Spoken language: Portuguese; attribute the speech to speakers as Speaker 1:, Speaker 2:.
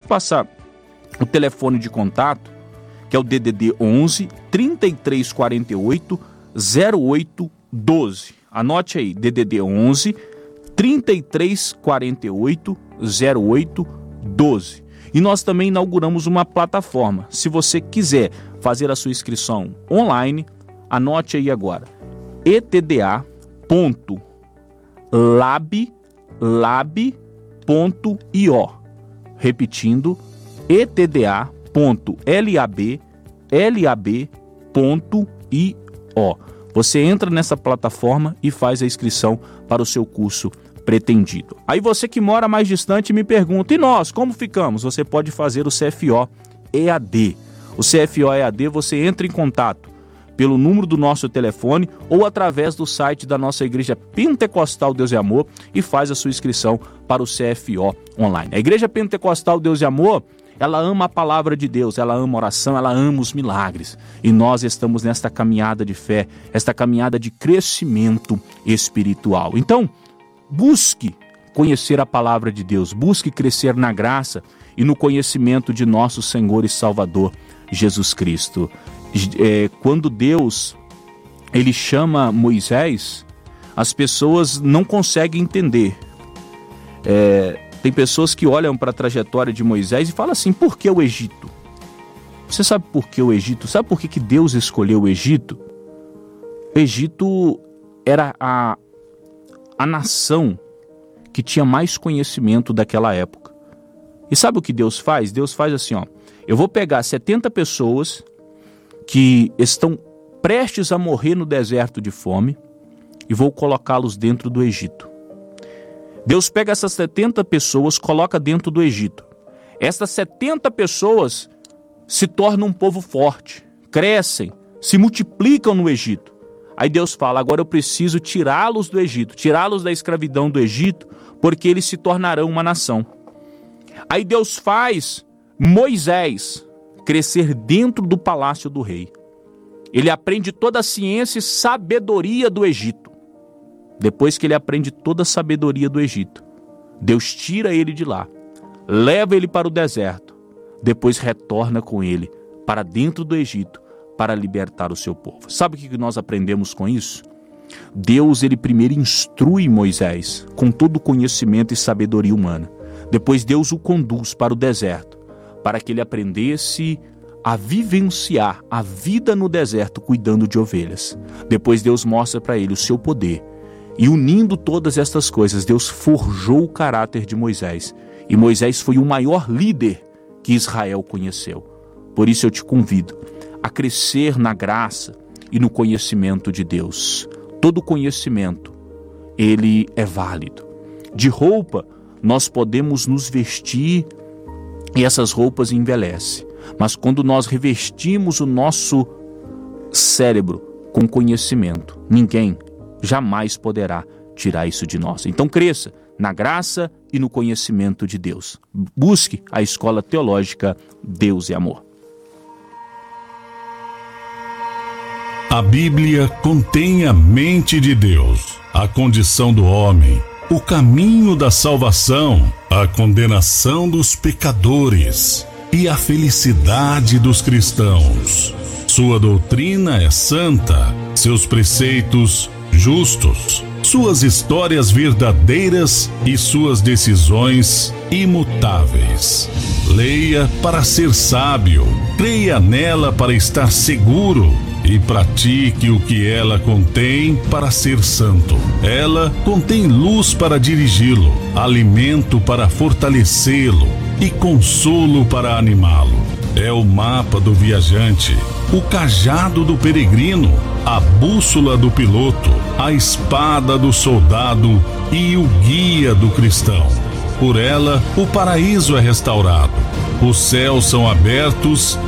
Speaker 1: passar o telefone de contato, que é o DDD 11 3348 0812. Anote aí, DDD 11 3348 0812. E nós também inauguramos uma plataforma. Se você quiser fazer a sua inscrição online, anote aí agora, etda.lab.io. Repetindo, etda.lab.io. Você entra nessa plataforma e faz a inscrição para o seu curso pretendido. Aí você que mora mais distante me pergunta, e nós, como ficamos? Você pode fazer o CFO EAD. O CFO EAD você entra em contato pelo número do nosso telefone ou através do site da nossa Igreja Pentecostal Deus e Amor e faz a sua inscrição para o CFO online. A Igreja Pentecostal Deus e Amor, ela ama a palavra de Deus, ela ama a oração, ela ama os milagres. E nós estamos nesta caminhada de fé, esta caminhada de crescimento espiritual. Então, busque conhecer a palavra de Deus, busque crescer na graça e no conhecimento de nosso Senhor e Salvador Jesus Cristo. Quando Deus ele chama Moisés, as pessoas não conseguem entender. Tem pessoas que olham para a trajetória de Moisés e falam assim, por que o Egito? Você sabe por que o Egito? Sabe por que Deus escolheu o Egito? O Egito era a nação que tinha mais conhecimento daquela época. E sabe o que Deus faz? Deus faz assim, eu vou pegar 70 pessoas que estão prestes a morrer no deserto de fome e vou colocá-los dentro do Egito. Deus pega essas 70 pessoas, coloca dentro do Egito. Essas 70 pessoas se tornam um povo forte, crescem, se multiplicam no Egito. Aí Deus fala, agora eu preciso tirá-los do Egito, tirá-los da escravidão do Egito, porque eles se tornarão uma nação. Aí Deus faz Moisés crescer dentro do palácio do rei. Ele aprende toda a ciência e sabedoria do Egito. Depois que ele aprende toda a sabedoria do Egito, Deus tira ele de lá, leva ele para o deserto, depois retorna com ele para dentro do Egito para libertar o seu povo. Sabe o que nós aprendemos com isso? Deus, ele primeiro instrui Moisés com todo o conhecimento e sabedoria humana. Depois Deus o conduz para o deserto, para que ele aprendesse a vivenciar a vida no deserto cuidando de ovelhas. Depois Deus mostra para ele o seu poder. E unindo todas estas coisas, Deus forjou o caráter de Moisés. E Moisés foi o maior líder que Israel conheceu. Por isso eu te convido a crescer na graça e no conhecimento de Deus. Todo conhecimento, ele é válido. De roupa, nós podemos nos vestir e essas roupas envelhecem. Mas quando nós revestimos o nosso cérebro com conhecimento, ninguém jamais poderá tirar isso de nós. Então cresça na graça e no conhecimento de Deus. Busque a Escola Teológica Deus e Amor.
Speaker 2: A Bíblia contém a mente de Deus, a condição do homem, o caminho da salvação, a condenação dos pecadores e a felicidade dos cristãos. Sua doutrina é santa, seus preceitos justos, suas histórias verdadeiras e suas decisões imutáveis. Leia para ser sábio, creia nela para estar seguro e pratique o que ela contém para ser santo. Ela contém luz para dirigi-lo, alimento para fortalecê-lo e consolo para animá-lo. É o mapa do viajante, o cajado do peregrino, a bússola do piloto, a espada do soldado e o guia do cristão. Por ela, o paraíso é restaurado, os céus são abertos